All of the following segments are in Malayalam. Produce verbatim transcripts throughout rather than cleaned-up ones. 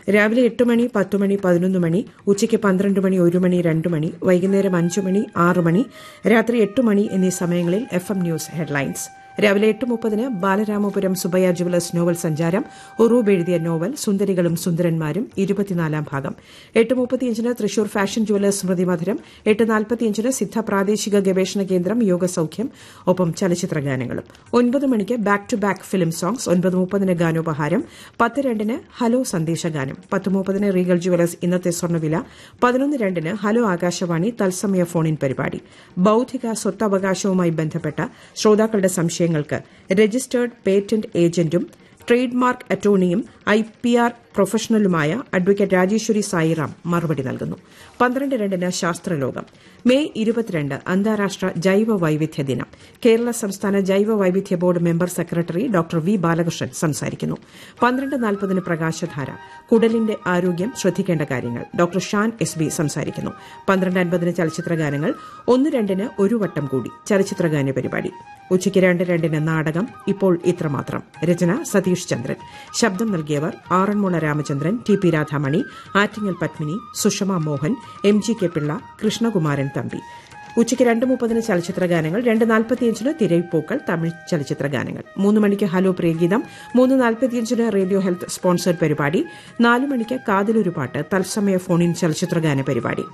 രാവിലെ എട്ട് മണി പത്ത് മണി പതിനൊന്ന് മണി ഉച്ചയ്ക്ക് പന്ത്രണ്ട് മണി ഒരു മണി രണ്ട് മണി വൈകുന്നേരം അഞ്ച് മണി ആറ് മണി രാത്രി എട്ട് മണി എന്നീ സമയങ്ങളിൽ എഫ് എം ന്യൂസ് ഹെഡ്ലൈൻസ്. രാവിലെ എട്ട് മുപ്പതിന് ബാലരാമപുരം സുബയ്യ ജുവലേഴ്സ് നോവൽ സഞ്ചാരം. ഉറൂബ് എഴുതിയ നോവൽ സുന്ദരികളും സുന്ദരന്മാരും ഇരുപത്തിനാലാം ഭാഗം. എട്ട് മുപ്പത്തിയഞ്ചിന് തൃശൂർ ഫാഷൻ ജുവലേഴ്സ് സ്മൃതി മധുരം. എട്ട് നാൽപ്പത്തിയഞ്ചിന് സിദ്ധ പ്രാദേശിക ഗവേഷണ കേന്ദ്രം യോഗസൌഖ്യം. ഒപ്പം ചലച്ചിത്ര ഗാനങ്ങളും. ഒൻപത് മണിക്ക് back to back film songs. ഒൻപത് മുപ്പതിന് ഗാനോപഹാരം. പത്ത് രണ്ടിന് ഹലോ സന്ദേശഗാനം. പത്ത് മുപ്പതിന് റീഗൽ ജുവലേഴ്സ് ഇന്നത്തെ സ്വർണ്ണവില. പതിനൊന്ന് രണ്ടിന് ഹലോ ആകാശവാണി തത്സമയ ഫോൺ ഇൻ പരിപാടി. ബൌദ്ധിക സ്വത്തവകാശവുമായി ബന്ധപ്പെട്ട ശ്രോതാക്കളുടെ സംശയം ങ്ങൾക്ക് registered patent ഏജന്റും trade mark അറ്റോർണിയും I P R പ്രൊഫഷണലുമായ advocate Rajeshwari Sairam മറുപടി നൽകുന്നു. പന്ത്രണ്ട് രണ്ടിന് ശാസ്ത്രലോകം. മെയ് ഇരുപത്തിരണ്ട് അന്താരാഷ്ട്ര ജൈവ വൈവിധ്യ ദിനം. കേരള സംസ്ഥാന ജൈവ വൈവിധ്യ board member secretary doctor V Balakrishnan സംസാരിക്കുന്നു. പന്ത്രണ്ട് നാൽപ്പതിന് പ്രകാശധാര. കുടലിന്റെ ആരോഗ്യം ശ്രദ്ധിക്കേണ്ട കാര്യങ്ങൾ. ഡോക്ടർ ഷാൻ എസ് ബി സംസാരിക്കുന്നു. പന്ത്രണ്ട് അൻപതിന് ചലച്ചിത്രഗാനങ്ങൾ. ഒന്ന് രണ്ടിന് ഒരു വട്ടം കൂടി ചലച്ചിത്രഗാന പരിപാടി. ഉച്ചയ്ക്ക് രണ്ട് രണ്ടിന് നാടകം ഇപ്പോൾ ഇത്രമാത്രം. രചന സതീഷ് ചന്ദ്രൻ. ശബ്ദം നൽകിയവർ Aranmula Ramachandran, T P Radhamani, Attingal Padmini, Sushma Mohan, M G K Pillai, Krishnakumaran Thampi. ഉച്ചയ്ക്ക് രണ്ട് മുപ്പതിന് ചലച്ചിത്രഗാനങ്ങൾ. രണ്ട് നാൽപ്പത്തിയഞ്ചിന് തിരയിപ്പൂക്കൾ തമിഴ് ചലച്ചിത്രഗാനങ്ങൾ. മൂന്ന് മണിക്ക് ഹലോ പ്രിയഗീതം. മൂന്ന് നാൽപ്പത്തിയഞ്ചിന് റേഡിയോ ഹെൽത്ത് സ്പോൺസേഡ് പരിപാടി. നാല് മണിക്ക് കാതിലൊരു പാട്ട് തത്സമയ ഫോൺ ഇൻ ചലച്ചിത്രഗാന പരിപാടി.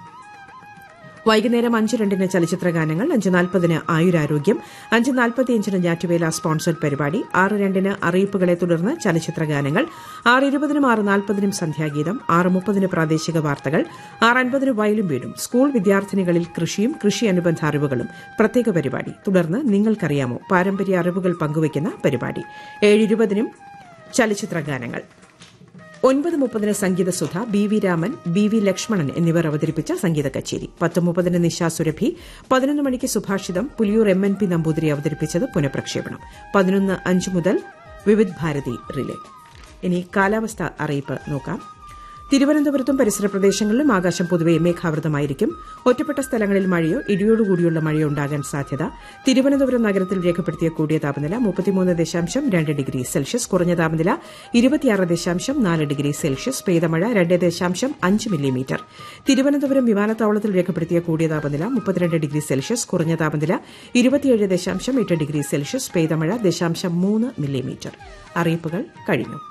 വൈകുന്നേരം അഞ്ച് രണ്ടിന് ചലച്ചിത്രഗാനങ്ങൾ. അഞ്ച് നാൽപ്പതിന് ആയുരാരോഗ്യം. അഞ്ച് നാൽപ്പത്തിയഞ്ചിന് ഞാറ്റുവേല സ്പോൺസേഡ് പരിപാടി. ആറ് രണ്ടിന് അറിയിപ്പുകളെ തുടർന്ന് ചലച്ചിത്രഗാനങ്ങൾ. ആറ് ഇരുപതിനും ആറ് നാൽപ്പതിനും സന്ധ്യാഗീതം. ആറ് മുപ്പതിന് പ്രാദേശിക വാർത്തകൾ. ആറ് അൻപതിന് വയലും വീടും. സ്കൂൾ വിദ്യാർത്ഥിനികളിൽ കൃഷിയും കൃഷി അനുബന്ധ അറിവുകളും പ്രത്യേക പരിപാടി. തുടർന്ന് നിങ്ങൾക്കറിയാമോ പാരമ്പര്യ അറിവുകൾ പങ്കുവയ്ക്കുന്ന പരിപാടി. ഏഴ് ഇരുപതിനും ചലച്ചിത്രഗാനങ്ങൾ. ഒൻപത് മുപ്പതിന് സംഗീതസുധ. B V Raman, B V Lakshmanan എന്നിവർ അവതരിപ്പിച്ച സംഗീത കച്ചേരി. പത്ത് മുപ്പതിന് നിശാ സുരഭി. പതിനൊന്ന് മണിക്ക് സുഭാഷിതം. Puliyur M N P Namboothiri അവതരിപ്പിച്ചത് പുനഃപ്രക്ഷേപണം. പതിനൊന്ന് അഞ്ച് മുതൽ വിവിധ് ഭാരതി റിലേ. ഇനി കാലാവസ്ഥ അറിയിപ്പ് നോക്കാം. തിരുവനന്തപുരത്തും പരിസര പ്രദേശങ്ങളിലും ആകാശം പൊതുവെ മേഘാവൃതമായിരിക്കും. ഒറ്റപ്പെട്ട സ്ഥലങ്ങളിൽ മഴയോ ഇടിയോടുകൂടിയുള്ള മഴയോ ഉണ്ടാകാൻ സാധ്യത. തിരുവനന്തപുരം നഗരത്തിൽ രേഖപ്പെടുത്തിയ കൂടിയ താപനില മുപ്പത്തിമൂന്ന് ദശാംശം രണ്ട് ഡിഗ്രി സെൽഷ്യസ്. കുറഞ്ഞ താപനില ഇരുപത്തിയാറ് ദശാംശം നാല് ഡിഗ്രി സെൽഷ്യസ്. പെയ്ത മഴ രണ്ട് ദശാംശം അഞ്ച് മില്ലിമീറ്റർ. തിരുവനന്തപുരം വിമാനത്താവളത്തിൽ രേഖപ്പെടുത്തിയ കൂടിയ താപനില മുപ്പത്തിരണ്ട് ഡിഗ്രി സെൽഷ്യസ്. കുറഞ്ഞ താപനില ഇരുപത്തിയേഴ് ദശാംശം എട്ട് ഡിഗ്രി സെൽഷ്യസ്. പെയ്ത മഴ ദശാംശം മൂന്ന് മില്ലിമീറ്റർ. അറിയിപ്പുകൾ കഴിഞ്ഞു.